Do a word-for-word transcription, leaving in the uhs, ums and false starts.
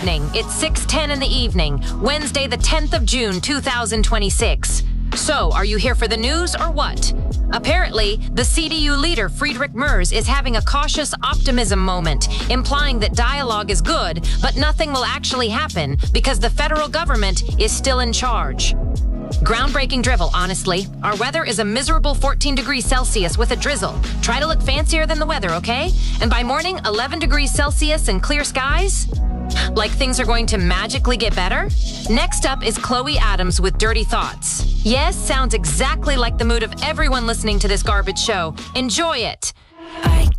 evening. It's six ten in the evening, Wednesday the tenth of June, two thousand twenty-six. So, are you here for the news or what? Apparently, the C D U leader, Friedrich Merz, is having a cautious optimism moment, implying that dialogue is good, but nothing will actually happen because the federal government is still in charge. Groundbreaking drivel, honestly. Our weather is a miserable fourteen degrees Celsius with a drizzle. Try to look fancier than the weather, okay? And by morning, eleven degrees Celsius and clear skies? Like things are going to magically get better? Next up is Chloe Adams with Dirty Thoughts. Yes, sounds exactly like the mood of everyone listening to this garbage show. Enjoy it.